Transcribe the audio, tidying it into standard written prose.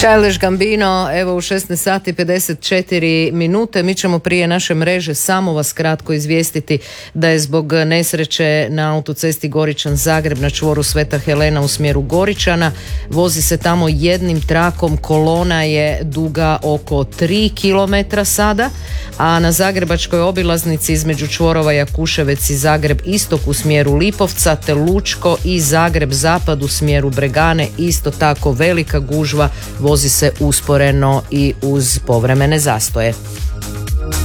Childish Gambino, evo u 16 sati 54 minute. Mi ćemo prije naše mreže samo vas kratko izvijestiti da je zbog nesreće na autocesti Goričan-Zagreb na čvoru Sveta Helena u smjeru Goričana. Vozi se tamo jednim trakom, kolona je duga oko 3 km sada, a na zagrebačkoj obilaznici između čvorova Jakuševec i Zagreb istok u smjeru Lipovca te Lučko i Zagreb zapad u smjeru Bregane isto tako velika gužva, vozi se usporeno i uz povremene zastoje.